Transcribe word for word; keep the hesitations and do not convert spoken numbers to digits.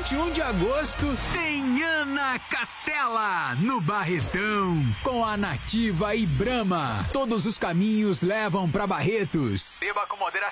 vinte e um de agosto tem Ana Castela no Barretão com a Nativa e Brahma. Todos os caminhos levam pra Barretos. Beba com moderação.